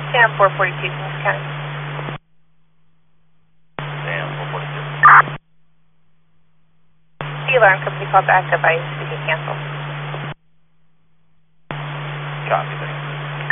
Sam 442, Kings County. Sam 442. The alarm company called back up. I speaking cancel. Copy that.